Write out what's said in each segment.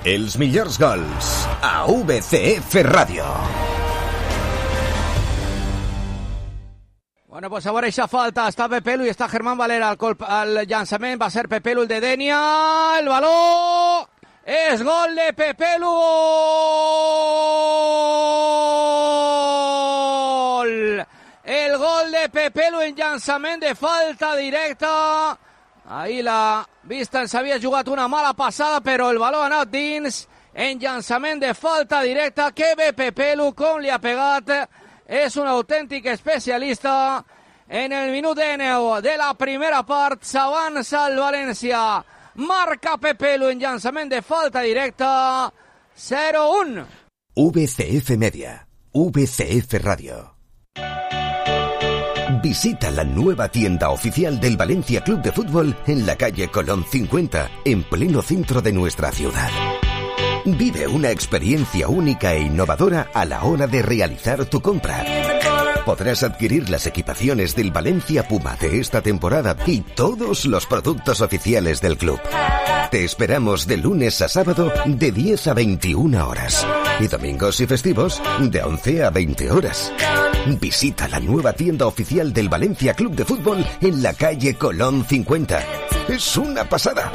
Els millors gols a VCF Ràdio. Bueno, pues a veure eixa falta, està Pepelu i està Germán Valera al llançament, va ser Pepelu el de Denia, el baló és gol de Pepelu, gol! El gol de Pepelu en llançament de falta directa. Ahí la vista ens havia jugat una mala passada, però el baló ha anat dins en llançament de falta directa. Que bé Pepelu, com li ha pegat. És un autèntic especialista. En el minut 9 de la primera part s'avança el València. Marca Pepelu en llançament de falta directa. 0-1. VCF Media, VCF Radio. Visita la nueva tienda oficial del Valencia Club de Fútbol en la calle Colón 50, en pleno centro de nuestra ciudad. Vive una experiencia única e innovadora a la hora de realizar tu compra. Podrás adquirir las equipaciones del Valencia Puma de esta temporada y todos los productos oficiales del club. Te esperamos de lunes a sábado de 10 a 21 horas y domingos y festivos de 11 a 20 horas. Visita la nueva tienda oficial del Valencia Club de Fútbol en la calle Colón 50. Es una pasada.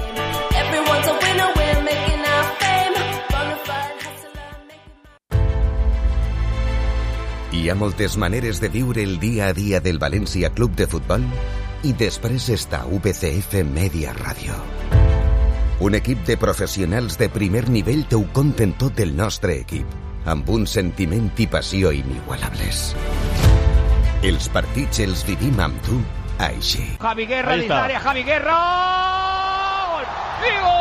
Hi ha moltes maneres de viure el dia a dia del València Club de Futbol i després està VCF Media Ràdio. Un equip de professionals de primer nivell t'ho conten tot el nostre equip, amb un sentiment i passió inigualables. Els partits els vivim amb tu així. Javi Guerra dins l'àrea, Javi Guerra! Gol! I gol!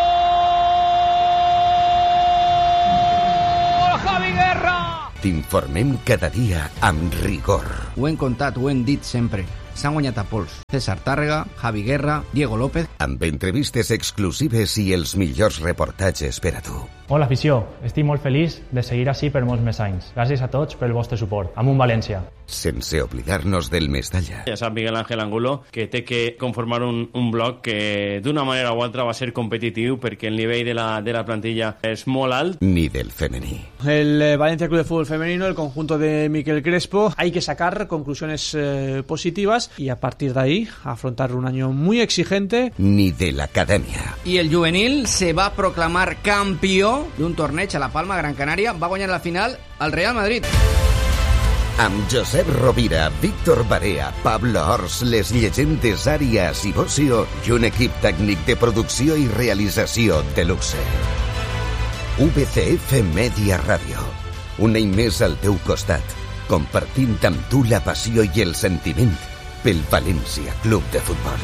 Javi Guerra! T'informem cada dia amb rigor. Ho hem contat, ho hem dit sempre. S'han guanyat a pols. César Tàrrega, Javi Guerra, Diego López. Amb entrevistes exclusives i els millors reportatges per a tu. Hola, afició. Estic molt feliç de seguir així per molts més anys. Gràcies a tots pel vostre suport. Amunt València. Sense oblidar-nos del Mestalla. Ja sap Miguel Ángel Angulo que té que conformar un bloc que d'una manera o altra va ser competitiu perquè el nivell de la plantilla és molt alt. Ni del femení. El Valencia Club de Fútbol Femenino, el conjunto de Miquel Crespo, hay que sacar conclusiones positivas y a partir de ahí afrontar un año muy exigente. Ni de l'acadèmia. I el juvenil se va proclamar campió d'un torneig a la Palma, Gran Canària. Va guanyar la final al Real Madrid. Amb Josep Rovira, Víctor Barea, Pablo Ors, les llegendes Àrias i Bocio i un equip tècnic de producció i realització de luxe. VCF Media Ràdio. Un any més al teu costat, compartint amb tu la passió i el sentiment pel València Club de Futbol.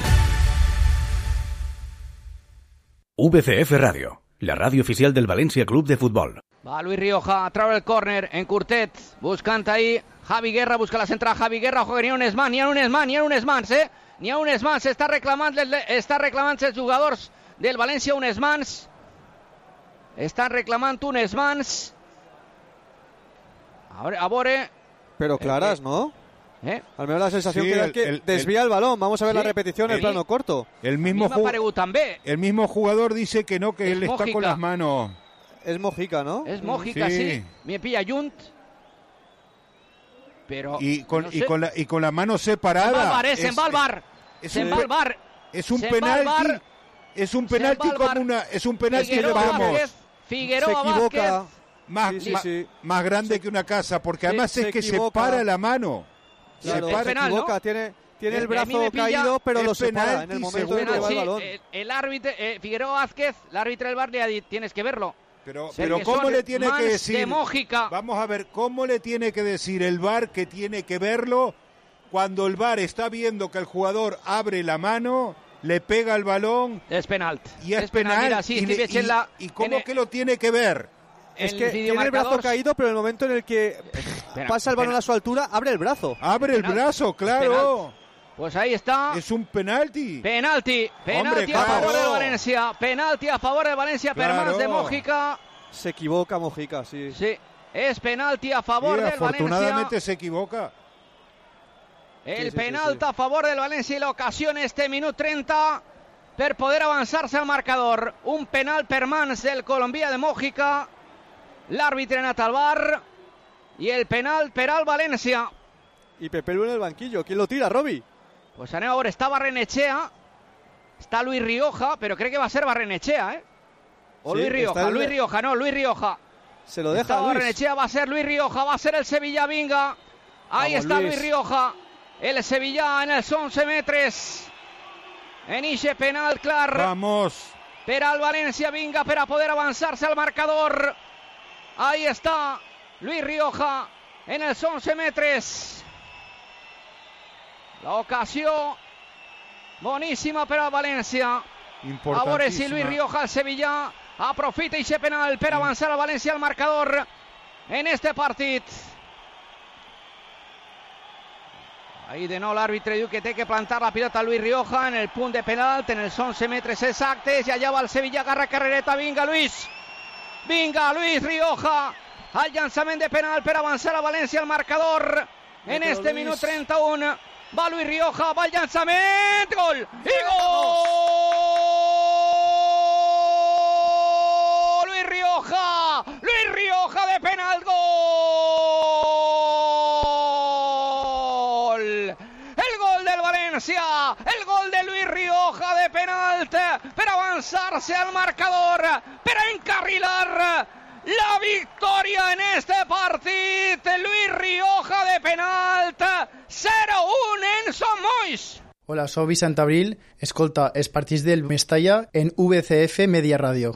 VCF Radio, la ràdio oficial del València Club de Futbol. Va Luis Rioja, traure el córner en curtet, buscant ahí Javi Guerra, busca la central Javi Guerra, ojo que n'hi ha unes mans, està reclamant els jugadors del València unes mans, estan reclamant unes mans, a veure... Pero claras, ¿no? Al menos la sensación que desvía el balón. Vamos a ver la repetición en el plano corto. El mismo jugador dice que no, que él está con las manos. Es Mojica, ¿no? Es Mojica, sí. Me pilla Junt. Pero y con la mano separada. Se va al bar. Es un penalti. Es un penalti como una. Es un penalti que vamos. Figueroa se equivoca. Más grande que una casa, porque además es que separa la mano. Claro, se equivoca, tiene el brazo caído, pero lo separa en el momento de que va el balón. El árbitro, Figueroa Vázquez, el árbitro del bar le ha dicho, tienes que verlo. Pero ¿cómo le tiene que decir? De Mójica. Vamos a ver, ¿cómo le tiene que decir el VAR que tiene que verlo cuando el VAR está viendo que el jugador abre la mano, le pega el balón? Es penalt. Y es penal. Mira, sí, ¿Y cómo que lo tiene que ver? Es que tiene el brazo caído, pero en el momento en el que pasa el balón a su altura, abre el brazo. Abre el brazo, claro. Pues ahí está. Es un penalti. Penalti a favor del Valencia. Penalti a favor del Valencia, per mans de Mójica. Se equivoca Mójica, sí. Sí, es penalti a favor del Valencia. Afortunadamente se equivoca. El penalti a favor del Valencia y la ocasión este minuto 30 per poder avançar-se al marcador. Un penal per mans del colombià de Mòjica. L'àrbitre ha anat al bar y el penal per al València. Y Pepe Lu en el banquillo. ¿Quién lo tira, Robi? Pues anem a veure, està Barrenechea, està Luis Rioja, però crec que va a ser Barrenechea, ¿eh? O sí, Luis Rioja, Luis Rioja. Se lo deja está Luis. Barrenechea, va a ser Luis Rioja, va a ser el Sevilla, vinga. Ahí está Luis Rioja, el Sevilla en els 11 metres. En ixe penal clar. Vamos. Per al València, vinga, per a poder avançar-se al marcador. Ahí está Luis Rioja en els 11 metres. L'ocasió boníssima per al València. A veure si Luis Rioja, el Sevilla, aprofita ixe penal per avançar al València al marcador en este partit. Ahí de nou l'àrbitre diu que té que plantar la pilota a Luis Rioja en el punt de penal, en els 11 metres exactes, i allà va el Sevilla, agarra carrereta, vinga Luis Rioja, al llançament de penal per avançar a València al marcador en este minut 31. Va Luis Rioja, va el llançament, gol! I gol! Luis Rioja de penal, gol! El gol del València, el gol de Luis Rioja de penalt per avançar-se al marcador, per encarrilar la victòria en este partit. Luis Rioja de penalt, 0-1 en Son Moix. Hola, soy Vicent Abril. Escolta els partits del Mestalla en VCF Media Radio.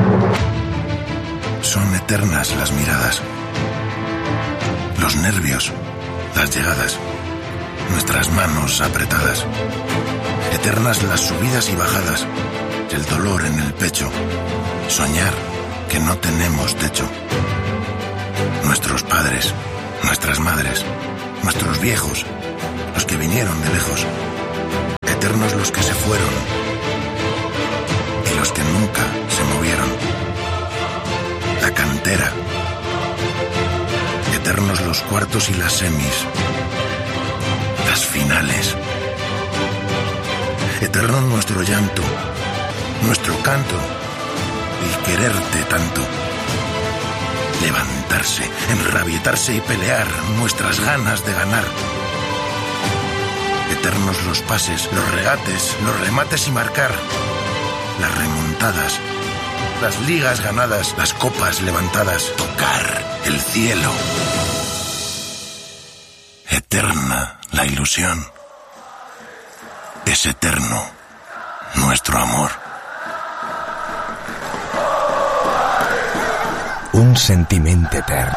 Son eternas las miradas, los nervios, las llegadas, nuestras manos apretadas. Eternas las subidas y bajadas, el dolor en el pecho, soñar que no tenemos techo. Nuestros padres, nuestras madres, nuestros viejos, los que vinieron de lejos. Eternos los que se fueron y los que nunca se movieron. La cantera. Eternos los cuartos y las semis. Las finales. Eterno nuestro llanto, nuestro canto, el quererte tanto. Levantarse, enrabietarse y pelear, nuestras ganas de ganar. Eternos los pases, los regates, los remates y marcar. Las remontadas, las ligas ganadas, las copas levantadas. Tocar el cielo. Eterna la ilusión. Es eterno nuestro amor. Un sentiment etern.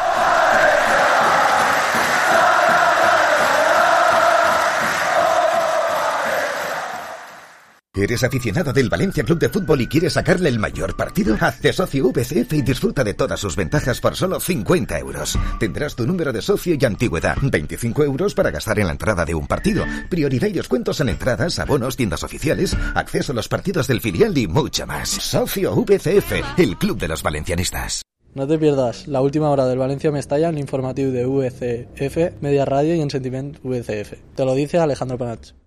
¿Eres aficionado del Valencia Club de Fútbol y quieres sacarle el mayor partido? Hazte socio VCF y disfruta de todas sus ventajas por solo 50 euros. Tendrás tu número de socio y antigüedad. 25 euros para gastar en la entrada de un partido. Prioridad y descuentos en entradas, abonos, tiendas oficiales, acceso a los partidos del filial y mucho más. Socio VCF, el club de los valencianistas. No te pierdas la última hora del Valencia Mestalla en l'informatiu de VCF, Media Radio y en Sentiment VCF. Te lo dice Alejandro Panach.